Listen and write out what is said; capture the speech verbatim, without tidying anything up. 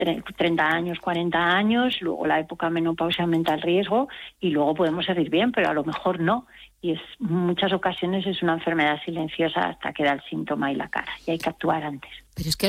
treinta años, cuarenta años, luego la época menopausia aumenta el riesgo y luego podemos seguir bien, pero a lo mejor no. Y es muchas ocasiones es una enfermedad silenciosa hasta que da el síntoma y la cara, y hay que actuar antes. Pero es que